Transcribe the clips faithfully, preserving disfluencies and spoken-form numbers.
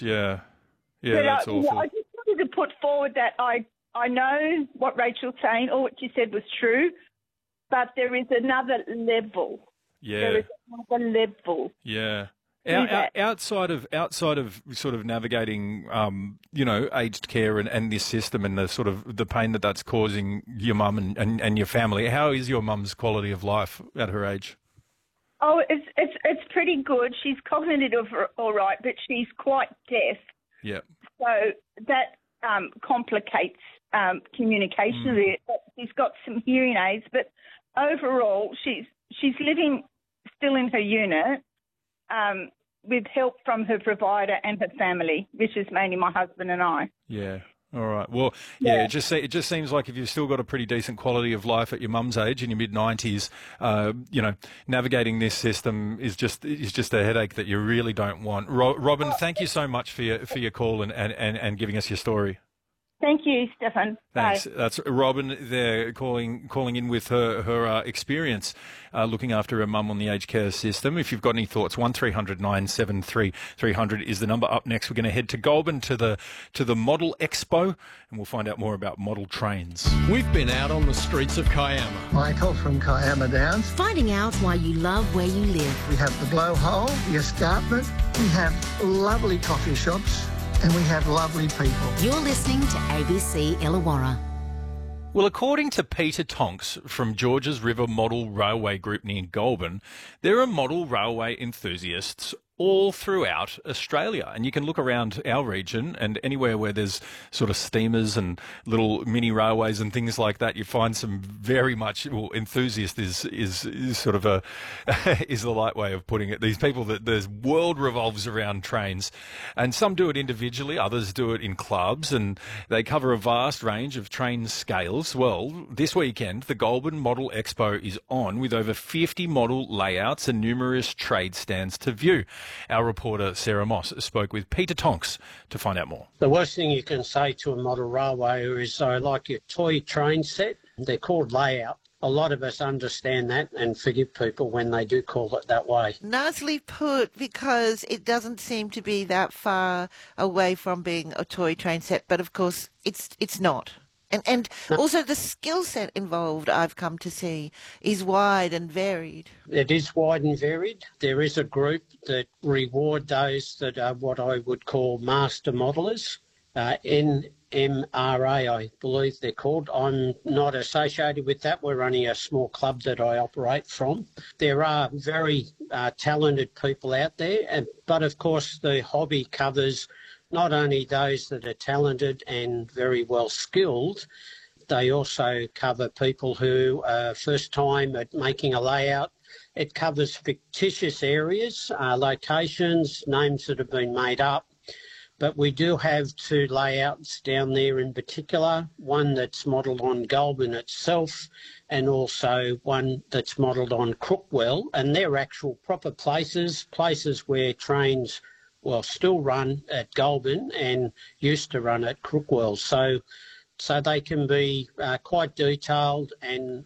Yeah. Yeah, but that's I, awful. I just wanted to put forward that I, I know what Rachel's saying, or what she said was true, but there is another level. Yeah. There is another level. Yeah. Do Out, that. outside of outside of sort of navigating, um, you know, aged care and, and this system and the sort of the pain that that's causing your mum and, and, and your family, how is your mum's quality of life at her age? Oh, it's it's it's pretty good. She's cognitive all right, but she's quite deaf. Yeah. So that um, complicates um, communication a Mm. bit. But she's got some hearing aids, but overall, she's she's living still in her unit um, with help from her provider and her family, which is mainly my husband and I. Yeah. All right. Well, yeah, Yeah. it just se- it just seems like if you've still got a pretty decent quality of life at your mum's age in your mid nineties, uh, you know, navigating this system is just is just a headache that you really don't want. Ro- Robin, thank you so much for your for your call and, and, and, and giving us your story. Thank you, Stefan. Thanks. Bye. That's Robin there calling calling in with her her uh, experience uh, looking after her mum on the aged care system. If you've got any thoughts, one three hundred nine seven three three hundred is the number. Up next, we're going to head to Goulburn to the to the Model Expo, and we'll find out more about model trains. We've been out on the streets of Kiama. Michael from Kiama Downs. Finding out why you love where you live. We have the blowhole, the escarpment. We have lovely coffee shops, and we have lovely people. You're listening to A B C Illawarra. Well, according to Peter Tonks from Georges River Model Railway Group near Goulburn, there are model railway enthusiasts all throughout Australia. And you can look around our region and anywhere where there's sort of steamers and little mini railways and things like that, you find some very much, well, enthusiast is, is, is sort of a, is the light way of putting it. These people that the world revolves around trains, and some do it individually, others do it in clubs, and they cover a vast range of train scales. Well, this weekend, the Goulburn Model Expo is on with over fifty model layouts and numerous trade stands to view. Our reporter Sarah Moss spoke with Peter Tonks to find out more. The worst thing you can say to a model railway is, uh, like your toy train set, they're called layout. A lot of us understand that and forgive people when they do call it that way. Nicely put, because it doesn't seem to be that far away from being a toy train set, but of course it's it's not. And and also the skill set involved, I've come to see, is wide and varied. It is wide and varied. There is a group that reward those that are what I would call master modelers, uh, N M R A, I believe they're called. I'm not associated with that. We're only a small club that I operate from. There are very uh, talented people out there, and, but of course the hobby covers not only those that are talented and very well skilled, they also cover people who are first time at making a layout. It covers fictitious areas, uh, locations, names that have been made up. But we do have two layouts down there in particular, one that's modelled on Goulburn itself and also one that's modelled on Crookwell, and they're actual proper places, places where trains well, still run at Goulburn and used to run at Crookwell. So so they can be uh, quite detailed and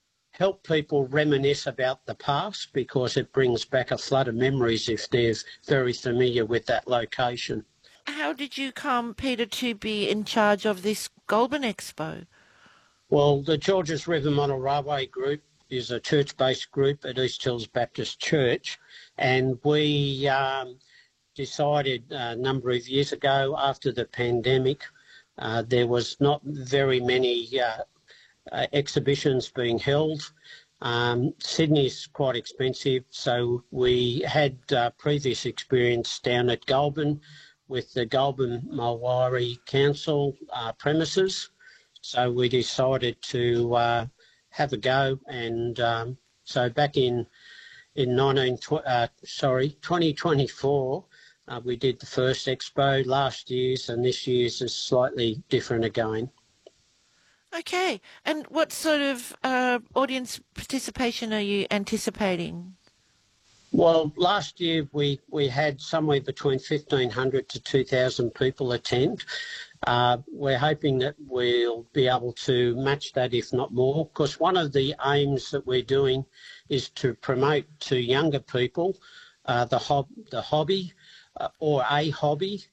help people reminisce about the past, because it brings back a flood of memories if they're very familiar with that location. How did you come, Peter, to be in charge of this Goulburn Expo? Well, the Georges River Model Railway Group is a church-based group at East Hills Baptist Church, and we Um, decided a number of years ago after the pandemic, uh, there was not very many uh, uh, exhibitions being held. Um, Sydney's quite expensive, so we had uh, previous experience down at Goulburn with the Goulburn Mulwari Council uh, premises. So we decided to uh, have a go, and um, so back in in nineteen uh, sorry twenty twenty-four. Uh, we did the first expo last year's, and this year's is slightly different again. Okay, and what sort of uh, audience participation are you anticipating? Well, last year we, we had somewhere between fifteen hundred to two thousand people attend. Uh, we're hoping that we'll be able to match that, if not more, because one of the aims that we're doing is to promote to younger people uh, the, hob- the hobby, Uh, or a hobby,